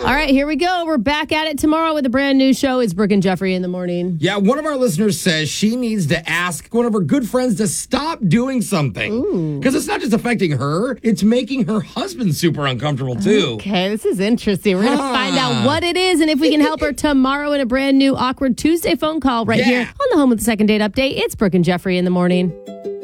All right, here we go. We're back at it tomorrow with a brand new show. It's Brooke and Jeffrey in the morning. Yeah, one of our listeners says she needs to ask one of her good friends to stop doing something. Because it's not just affecting her, it's making her husband super uncomfortable, too. Okay, this is interesting. We're going to find out what it is and if we can help her tomorrow in a brand new Awkward Tuesday phone call right here on the Home with the Second Date Update. It's Brooke and Jeffrey in the morning.